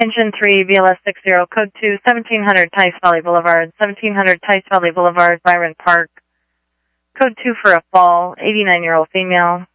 Engine 3, BLS 60, code 2, 1700 Tice Valley Boulevard, 1700 Tice Valley Boulevard, Byron Park. Code 2 for a fall, 89-year-old female.